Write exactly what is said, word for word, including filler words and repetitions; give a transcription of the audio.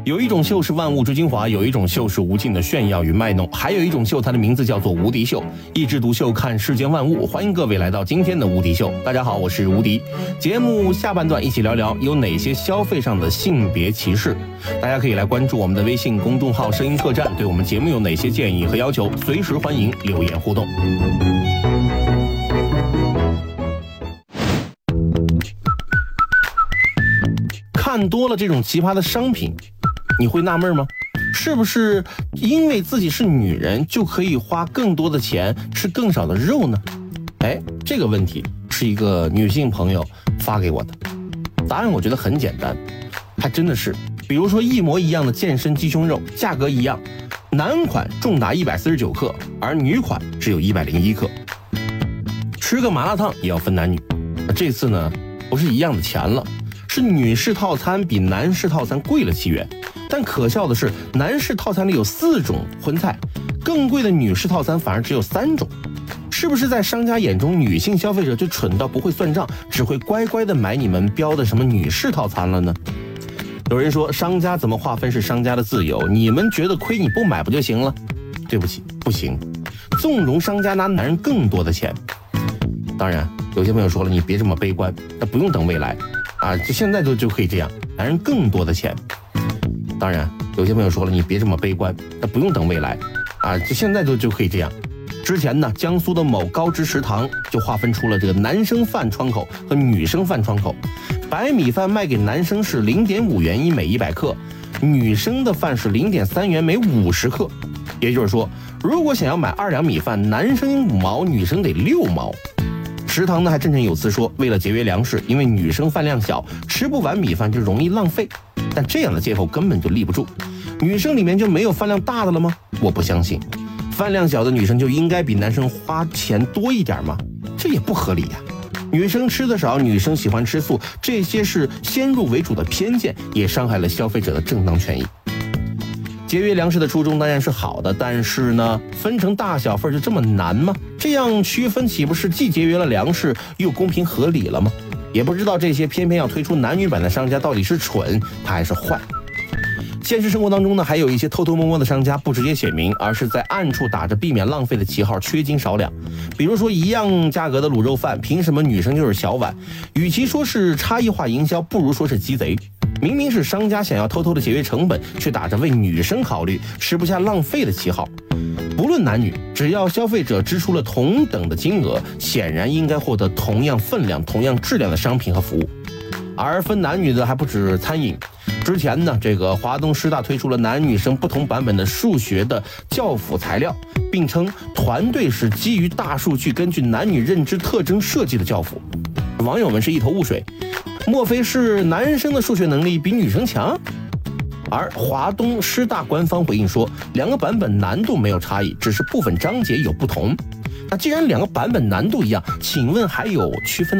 有一种秀是万物之精华，有一种秀是无尽的炫耀与卖弄，还有一种秀，它的名字叫做无敌秀。一枝独秀，看世间万物。欢迎各位来到今天的无敌秀。大家好，我是无敌。节目下半段一起聊聊有哪些消费上的性别歧视。大家可以来关注我们的微信公众号声音客栈，对我们节目有哪些建议和要求，随时欢迎留言互动。看多了这种奇葩的商品，你会纳闷吗？是不是因为自己是女人就可以花更多的钱吃更少的肉呢？哎，这个问题是一个女性朋友发给我的，答案我觉得很简单，还真的是。比如说一模一样的健身鸡胸肉，价格一样，男款重达一百四十九克，而女款只有一百零一克。吃个麻辣烫也要分男女，这次呢不是一样的钱了，是女士套餐比男士套餐贵了七元。但可笑的是，男士套餐里有四种荤菜，更贵的女士套餐反而只有三种。是不是在商家眼中，女性消费者就蠢到不会算账，只会乖乖的买你们标的什么女士套餐了呢？有人说，商家怎么划分是商家的自由，你们觉得亏你不买不就行了？对不起，不行，纵容商家拿男人更多的钱。当然，有些朋友说了，你别这么悲观，那不用等未来啊，就现在就就可以这样，男人更多的钱。当然，有些朋友说了，你别这么悲观，那不用等未来啊，就现在就就可以这样。之前呢，江苏的某高知食堂就划分出了这个男生饭窗口和女生饭窗口，白米饭卖给男生是 零点五元一每一百克，女生的饭是 零点三元每五十克。也就是说，如果想要买二两米饭，男生五毛，女生得六毛。食堂呢还振振有词说，为了节约粮食，因为女生饭量小，吃不完米饭就容易浪费。但这样的借口根本就立不住，女生里面就没有饭量大的了吗？我不相信，饭量小的女生就应该比男生花钱多一点吗？这也不合理呀。女生吃的少，女生喜欢吃素，这些是先入为主的偏见，也伤害了消费者的正当权益。节约粮食的初衷当然是好的，但是呢，分成大小份就这么难吗？这样区分岂不是既节约了粮食，又公平合理了吗？也不知道这些偏偏要推出男女版的商家到底是蠢他还是坏。现实生活当中呢，还有一些偷偷摸摸的商家不直接写明，而是在暗处打着避免浪费的旗号，缺斤少两。比如说一样价格的卤肉饭，凭什么女生就是小碗？与其说是差异化营销，不如说是鸡贼。明明是商家想要偷偷的节约成本，却打着为女生考虑，吃不下浪费的旗号。不论男女，只要消费者支出了同等的金额，显然应该获得同样分量、同样质量的商品和服务。而分男女的还不止餐饮，之前呢，这个华东师大推出了男女生不同版本的数学的教辅材料，并称团队是基于大数据，根据男女认知特征设计的教辅。网友们是一头雾水，莫非是男生的数学能力比女生强？而华东师大官方回应说，两个版本难度没有差异，只是部分章节有不同。那既然两个版本难度一样，请问还有区分的